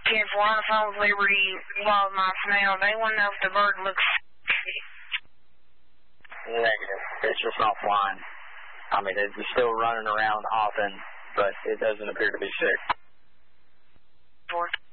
10-4 on the phone with Liberty Wildlife now. They want to know if the bird looks sick. Negative. It's just not flying. I mean, it's still running around hopping, but it doesn't appear to be sick. 4.